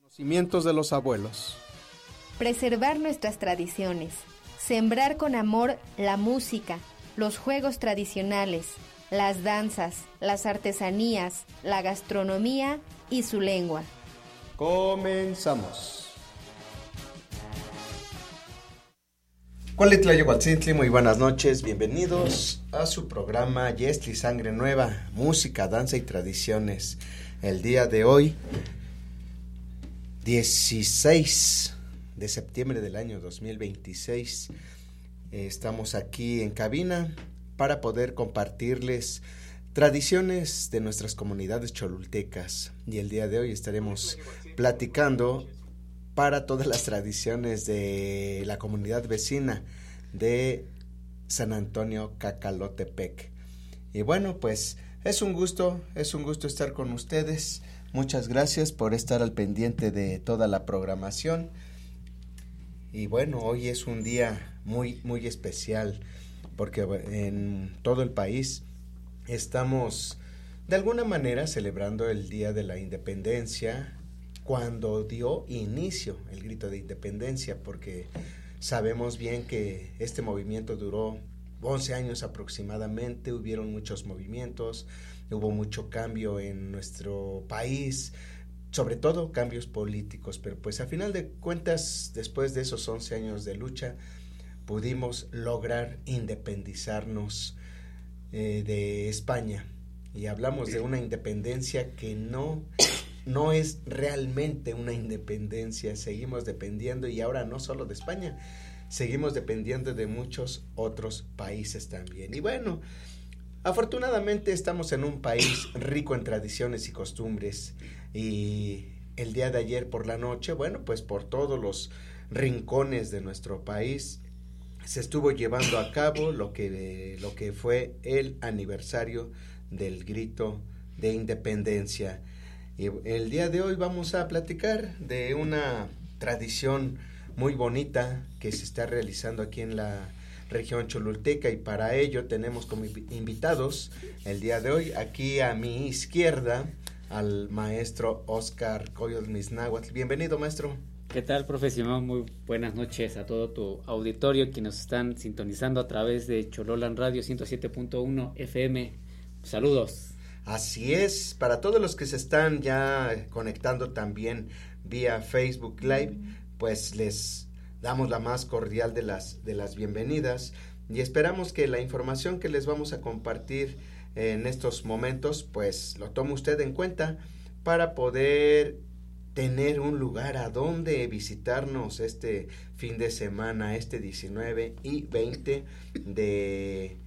Conocimientos de los abuelos. Preservar nuestras tradiciones. Sembrar con amor la música, los juegos tradicionales, las danzas, las artesanías, la gastronomía y su lengua. Comenzamos. Cualitlayohualtzintli, muy buenas noches, bienvenidos a su programa Yestli Sangre Nueva, música, danza y tradiciones. El día de hoy, 16 de septiembre del año 2026, estamos aquí en cabina para poder compartirles tradiciones de nuestras comunidades cholultecas, y el día de hoy estaremos platicando para todas las tradiciones de la comunidad vecina de San Antonio Cacalotepec. Y bueno, pues es un gusto estar con ustedes. Muchas gracias por estar al pendiente de toda la programación. Y bueno, hoy es un día muy especial porque en todo el país estamos de alguna manera celebrando el Día de la Independencia, cuando dio inicio el grito de independencia, porque sabemos bien que este movimiento duró 11 años aproximadamente, hubieron muchos movimientos, hubo mucho cambio en nuestro país, sobre todo cambios políticos, pero pues a final de cuentas, después de esos 11 años de lucha, pudimos lograr independizarnos de España, y hablamos de una independencia que no es realmente una independencia. Seguimos dependiendo, y ahora no solo de España, seguimos dependiendo de muchos otros países también. Y bueno, afortunadamente estamos en un país rico en tradiciones y costumbres, y el día de ayer por la noche, bueno, pues por todos los rincones de nuestro país se estuvo llevando a cabo lo que fue el aniversario del grito de independencia. Y el día de hoy vamos a platicar de una tradición muy bonita que se está realizando aquí en la región cholulteca, y para ello tenemos como invitados el día de hoy aquí a mi izquierda al maestro Oscar Coyol Misnáhuatl. Bienvenido, maestro. ¿Qué tal, profesional? Muy buenas noches a todo tu auditorio que nos están sintonizando a través de Chololan Radio 107.1 FM. Saludos. Así es, para todos los que se están ya conectando también vía Facebook Live, pues les damos la más cordial de las bienvenidas, y esperamos que la información que les vamos a compartir en estos momentos, pues lo tome usted en cuenta para poder tener un lugar a donde visitarnos este fin de semana, este 19 y 20 de